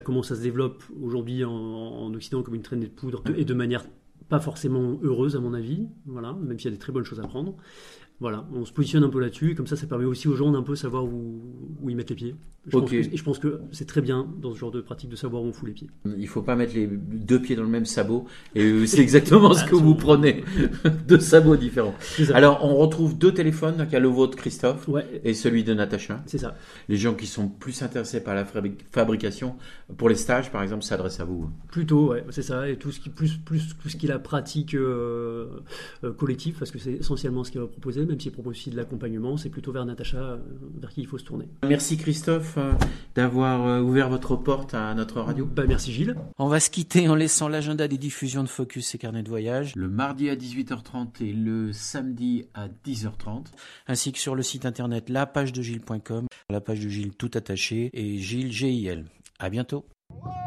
Comment ça se développe aujourd'hui en Occident comme une traînée de poudre et de manière pas forcément heureuse à mon avis, voilà, même s'il y a des très bonnes choses à prendre. Voilà, on se positionne un peu là-dessus, et comme ça permet aussi aux gens d'un peu savoir où ils mettent les pieds. Je pense que c'est très bien dans ce genre de pratique de savoir où on fout les pieds. Il ne faut pas mettre les deux pieds dans le même sabot, et c'est exactement ce que vous prenez, deux sabots différents. Alors, on retrouve deux téléphones, donc il y a le vôtre, Christophe, et celui de Natacha. C'est ça. Les gens qui sont plus intéressés par la fabrication, pour les stages par exemple, s'adressent à vous. Plutôt, ouais, c'est ça, et tout ce qui est la pratique collective, parce que c'est essentiellement ce qu'il va proposer, même s'il propose aussi de l'accompagnement, c'est plutôt vers Natacha, vers qui il faut se tourner. Merci Christophe d'avoir ouvert votre porte à notre radio. Merci Gilles. On va se quitter en laissant l'agenda des diffusions de Focus et Carnet de voyage. Le mardi à 18h30 et le samedi à 10h30. Ainsi que sur le site internet lapagedegilles.com, la page de Gilles tout attaché et Gilles GIL. À bientôt.